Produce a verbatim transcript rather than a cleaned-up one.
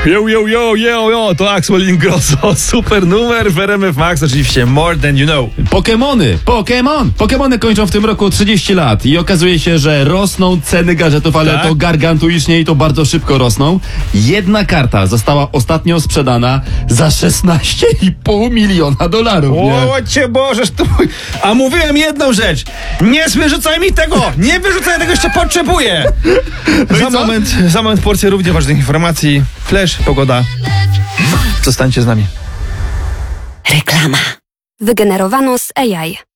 Yo, yo, yo, yo, yo, to Axel Ingrosso, super numer w R M F Max, oczywiście More Than You Know. Pokemony, Pokemon, Pokemony kończą w tym roku trzydzieści lat i okazuje się, że rosną ceny gadżetów, ale Tak? to gargantuicznie i to bardzo szybko rosną. Jedna karta została ostatnio sprzedana za szesnaście i pół miliona dolarów. nie? O cię Bożeż, tu... A mówiłem jedną rzecz, nie wyrzucaj mi tego, nie wyrzucaj tego, jeszcze potrzebuję. No i za co? moment, za moment porcja równie ważnych informacji, flash, pogoda. Zostańcie z nami. Reklama. Wygenerowano z A I.